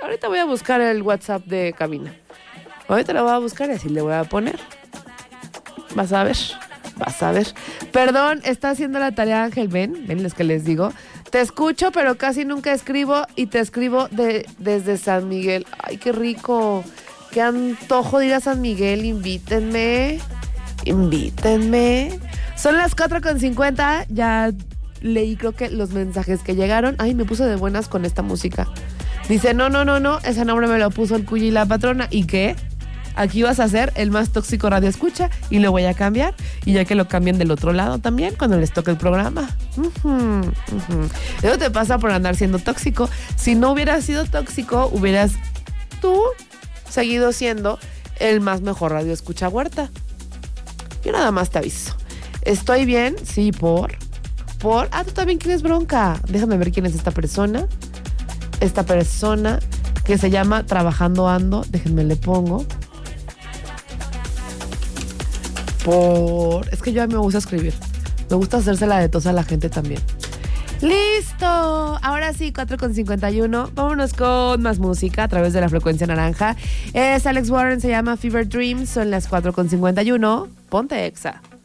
Ahorita voy a buscar el WhatsApp de cabina. Ahorita lo voy a buscar y así le voy a poner. Vas a ver. Perdón, está haciendo la tarea Ángel. Ven los que les digo. Te escucho, pero casi nunca escribo y te escribo desde San Miguel. Ay, qué rico. Qué antojo de ir a San Miguel. Invítenme. Son las 4:50. Ya leí creo que los mensajes que llegaron. Ay, me puse de buenas con esta música. Dice, no. Ese nombre me lo puso el Cuyi y la patrona. ¿Y qué? Aquí vas a ser el más tóxico radio escucha y lo voy a cambiar. Y ya que lo cambien del otro lado también cuando les toque el programa. Eso te pasa por andar siendo tóxico. Si no hubieras sido tóxico, hubieras tú seguido siendo el más mejor radio escucha Huerta. Yo nada más te aviso. ¿Estoy bien? Sí, por... Ah, tú también tienes bronca. Déjame ver quién es esta persona. Esta persona que se llama Trabajando Ando. Déjenme le pongo. Es que yo a mí me gusta escribir. Me gusta hacérsela de tos a la gente también. ¡Listo! Ahora sí, 4:51. Vámonos con más música a través de la frecuencia naranja. Es Alex Warren, se llama Fever Dreams. Son las 4:51. Ponte Exa.